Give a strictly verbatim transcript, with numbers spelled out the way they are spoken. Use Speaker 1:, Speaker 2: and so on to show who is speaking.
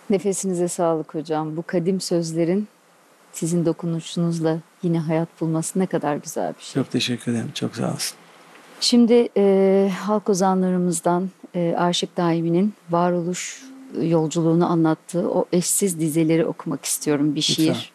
Speaker 1: Nefesinize sağlık hocam. Bu kadim sözlerin sizin dokunuşunuzla yine hayat bulması ne kadar güzel bir şey.
Speaker 2: Çok teşekkür ederim. Çok sağ olsun.
Speaker 1: Şimdi e, halk ozanlarımızdan e, Aşık Daimi'nin varoluş yolculuğunu anlattığı o eşsiz dizeleri okumak istiyorum. Bir
Speaker 2: Lütfen.
Speaker 1: şiir.